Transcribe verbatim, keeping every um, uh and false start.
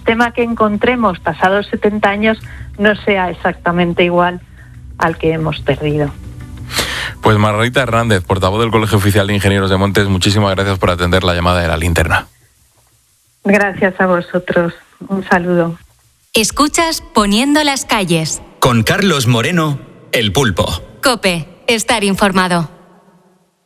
sistema que encontremos pasados setenta años no sea exactamente igual al que hemos perdido. Pues Margarita Hernández, portavoz del Colegio Oficial de Ingenieros de Montes, muchísimas gracias por atender la llamada de La Linterna. Gracias a vosotros. Un saludo. Escuchas Poniendo las calles. Con Carlos Moreno, El Pulpo. COPE, estar informado.